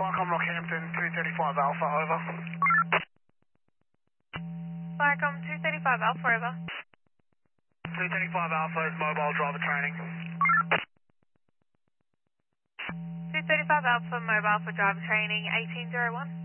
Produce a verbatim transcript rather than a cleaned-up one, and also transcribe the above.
Viacom Rockhampton, two thirty-five Alpha, over. Viacom two thirty-five Alpha, over. two thirty-five Alpha is mobile driver training. two thirty-five Alpha, mobile for driver training, eighteen oh one.